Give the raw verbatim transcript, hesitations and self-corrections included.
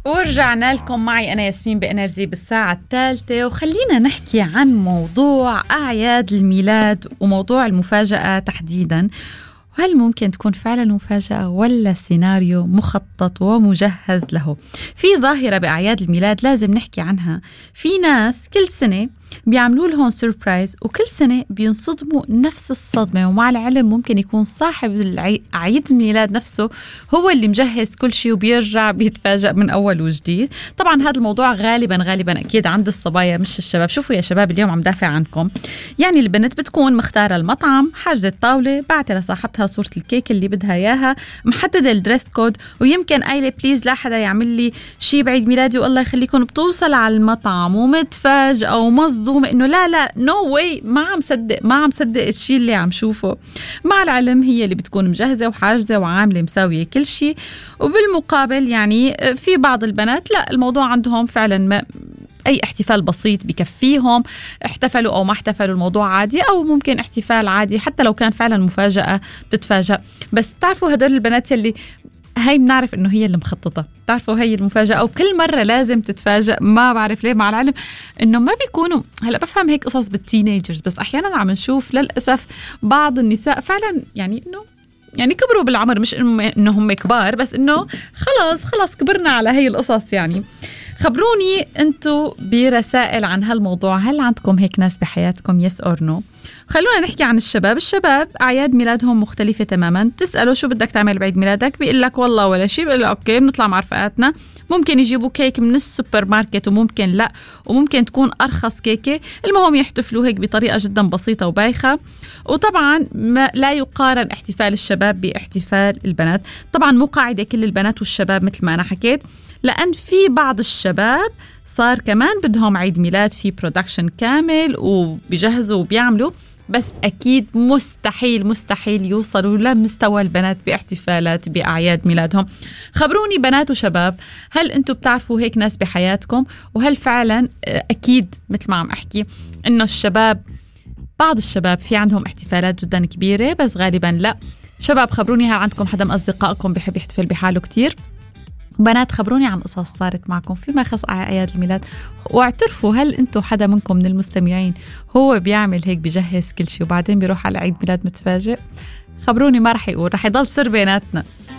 ورجعنا لكم معي أنا ياسمين بإنرجي بالساعة الثالثة، وخلينا نحكي عن موضوع أعياد الميلاد وموضوع المفاجأة تحديداً. وهل ممكن تكون فعلا مفاجأة ولا سيناريو مخطط ومجهز له؟ في ظاهرة بأعياد الميلاد لازم نحكي عنها. في ناس كل سنة بيعملوا لهم سيربرايز وكل سنة بينصدموا نفس الصدمة، ومع العلم ممكن يكون صاحب عيد الميلاد نفسه هو اللي مجهز كل شيء وبيرجع بيتفاجأ من أول وجديد. طبعا هذا الموضوع غالبا غالبا أكيد عند الصبايا مش الشباب. شوفوا يا شباب، اليوم عم دافع عنكم. يعني البنت بتكون مختارة المطعم، حاجة الطاولة، بعتها لصاحبتها صورة الكيك اللي بدها إياها، محددة الدريس كود، ويمكن قايلة بليز لا حدا يعمل لي شيء بعيد ميلادي والله يخليكم. بتوصل على المطعم ومتفاجئة ومصدومة إنه لا لا نو واي، ما عم صدق ما عم صدق الشيء اللي عم شوفه. مع العلم هي اللي بتكون مجهزة وحاجزة وعاملة مساوية كل شيء، وبالمقابل يعني في بعض البنات لا، الموضوع عندهم فعلا ما أي احتفال بسيط بكفيهم، احتفلوا أو ما احتفلوا الموضوع عادي، أو ممكن احتفال عادي حتى لو كان فعلا مفاجأة بتتفاجأ. بس تعرفوا هدول البنات اللي هاي بنعرف إنه هي اللي مخططة، تعرفوا هي المفاجأة أو كل مرة لازم تتفاجأ. ما بعرف ليه، مع العلم إنه ما بيكونوا، هلأ بفهم هيك قصص بالتينيجرز، بس أحيانا عم نشوف للأسف بعض النساء فعلا يعني إنه يعني كبروا بالعمر، مش إنه هم كبار، بس إنه خلاص خلاص كبرنا على هاي القصص. يعني خبروني أنتوا برسائل عن هالموضوع، هل عندكم هيك ناس بحياتكم يس أور نو؟ خلونا نحكي عن الشباب. الشباب أعياد ميلادهم مختلفة تماما. تسأله شو بدك تعمل بعيد ميلادك، بيقول لك والله ولا شيء. بيقول لك أوكي بنطلع مع رفقاتنا، ممكن يجيبوا كيك من السوبر ماركت وممكن لا، وممكن تكون أرخص كيكة. المهم يحتفلوا هيك بطريقة جدا بسيطة وبايخة. وطبعا ما لا يقارن احتفال الشباب باحتفال البنات. طبعا مو قاعدة كل البنات والشباب مثل ما أنا حكيت، لأن في بعض الشباب صار كمان بدهم عيد ميلاد في برودكشن كامل وبيجهزوا وبيعملوا، بس أكيد مستحيل مستحيل يوصلوا لمستوى البنات باحتفالات بأعياد ميلادهم. خبروني بنات وشباب، هل أنتوا بتعرفوا هيك ناس بحياتكم؟ وهل فعلا أكيد مثل ما عم أحكي إنه الشباب، بعض الشباب في عندهم احتفالات جدا كبيرة بس غالبا لا. شباب خبروني هل عندكم حدا من أصدقائكم بيحب يحتفل بحاله كتير؟ بنات خبروني عن قصص صارت معكم فيما يخص أعياد الميلاد، واعترفوا هل أنتوا حدا منكم من المستمعين هو بيعمل هيك بيجهز كل شيء وبعدين بيروح على عيد ميلاد متفاجئ؟ خبروني، ما رح يقول، رح يضل سر بيناتنا.